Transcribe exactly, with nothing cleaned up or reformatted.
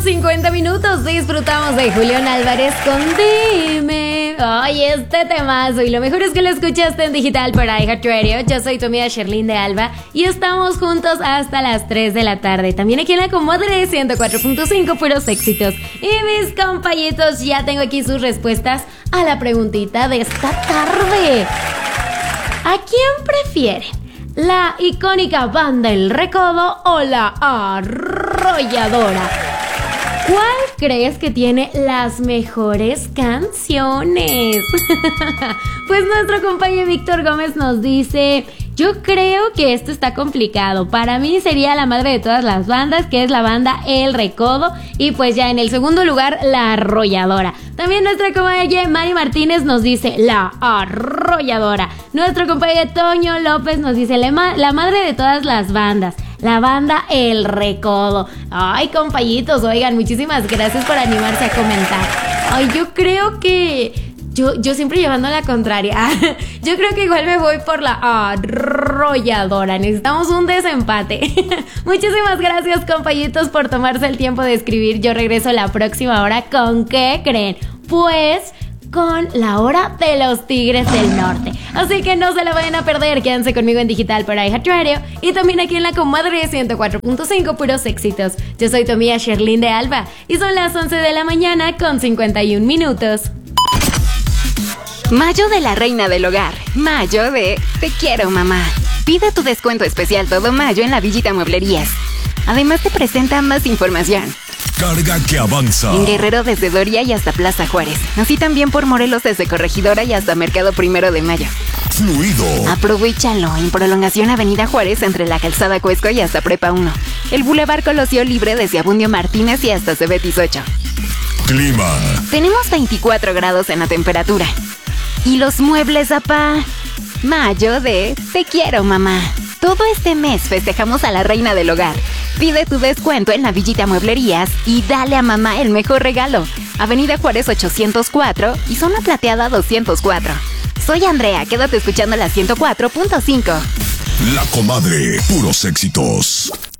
cincuenta minutos disfrutamos de Julián Álvarez con Dime. Ay, este temazo. Y lo mejor es que lo escuchaste en digital por iHeartRadio. Yo soy tu amiga Sherlyn de Alba y estamos juntos hasta las tres de la tarde. También aquí en la Comadre ciento cuatro punto cinco, puros éxitos. Y mis compañitos, ya tengo aquí sus respuestas a la preguntita de esta tarde. ¿A quién prefieren? ¿La icónica banda El Recodo o la Arrolladora? ¿Cuál crees que tiene las mejores canciones? Pues nuestro compañero Víctor Gómez nos dice: yo creo que esto está complicado. Para mí sería la madre de todas las bandas, que es la banda El Recodo. Y pues ya en el segundo lugar, la Arrolladora. También nuestra compañera Mari Martínez nos dice la Arrolladora. Nuestro compañero Toño López nos dice la, ma- la madre de todas las bandas, la banda El Recodo. Ay, compañitos, oigan, muchísimas gracias por animarse a comentar. Ay, yo creo que... Yo, yo siempre llevando la contraria. Yo creo que igual me voy por la Arrolladora. Necesitamos un desempate. Muchísimas gracias, compañitos, por tomarse el tiempo de escribir. Yo regreso la próxima hora. ¿Con qué creen? Pues... con la hora de los Tigres del Norte. Así que no se la vayan a perder. Quédense conmigo en digital por iHeartRadio y también aquí en la Comadre ciento cuatro punto cinco, puros éxitos. Yo soy tu amiga Sherlyn de Alba y son las once de la mañana con cincuenta y un minutos. Mayo de la reina del hogar. Mayo de Te quiero, mamá. Pide tu descuento especial todo mayo en la Villita Mueblerías. Además te presenta más información. Carga que avanza. En Guerrero desde Doria y hasta Plaza Juárez. Así también por Morelos desde Corregidora y hasta Mercado Primero de Mayo. Fluido. Aprovechalo en prolongación Avenida Juárez entre la Calzada Cuesco y hasta Prepa uno. El Boulevard Colosio libre desde Abundio Martínez y hasta Cebetis ocho. Clima. Tenemos veinticuatro grados en la temperatura. ¿Y los muebles, apá? Mayo de Te quiero, mamá. Todo este mes festejamos a la reina del hogar. Pide tu descuento en la Villita Mueblerías y dale a mamá el mejor regalo. Avenida Juárez ochocientos cuatro y Zona Plateada doscientos cuatro. Soy Andrea, quédate escuchando la ciento cuatro punto cinco. La Comadre, puros éxitos.